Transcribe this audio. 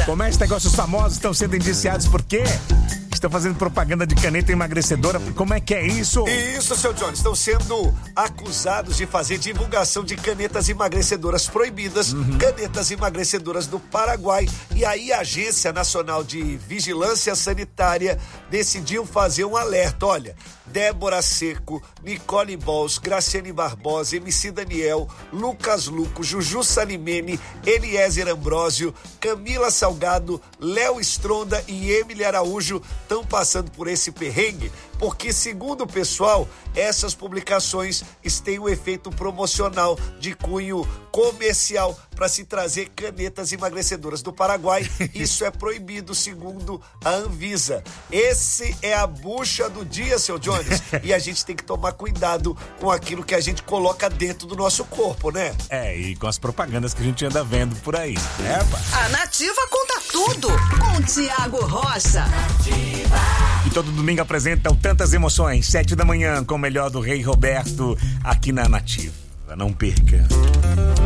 Como é esse negócio? Os famosos estão sendo indiciados por quê? Estão fazendo propaganda de caneta emagrecedora. Como é que é isso? Isso, seu Johnny. Estão sendo acusados de fazer divulgação de canetas emagrecedoras proibidas, canetas emagrecedoras do Paraguai. E aí a Agência Nacional de Vigilância Sanitária decidiu fazer um alerta. Olha, Débora Seco, Nicole Bols, Graciane Barbosa, MC Daniel, Lucas Luco, Juju Salimene, Eliezer Ambrósio, Camila Salgado, Léo Stronda e Emily Araújo estão passando por esse perrengue, porque, segundo o pessoal, essas publicações têm um efeito promocional de cunho comercial para se trazer canetas emagrecedoras do Paraguai. Isso é proibido, segundo a Anvisa. Esse é a bucha do dia, seu Jones, e a gente tem que tomar cuidado com aquilo que a gente coloca dentro do nosso corpo, né? E com as propagandas que a gente anda vendo por aí, né, pá? A Nativa conta tudo com Tiago Rocha. E todo domingo apresenta o Tantas Emoções, 7 da manhã, com o melhor do Rei Roberto, aqui na Nativa. Não perca.